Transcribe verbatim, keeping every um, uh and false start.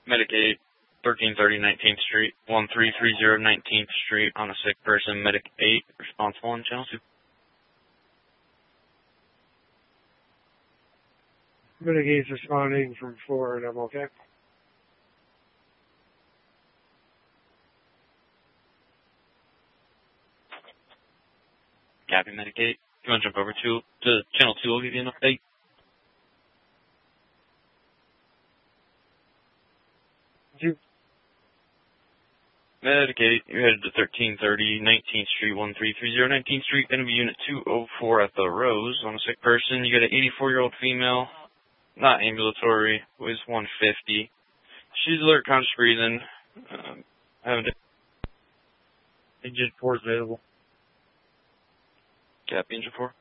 Medicaid, thirteen thirty nineteenth Street, one three three zero nineteenth Street on a sick person, Medic eight, responsible on channel two. Medic eight's responding from Florida, I'm okay. Copy, Medic eight. If you want to jump over to, to channel two, I'll give you an update. You. Medic eight, you're headed to thirteen thirty nineteenth Street, one three three zero nineteenth Street, Enemy Unit two oh four at the Rose on a sick person. You got an eighty-four-year-old female, not ambulatory, weighs one fifty. She's alert, conscious breathing. Um, having Engine four is available. Copy, Engine four.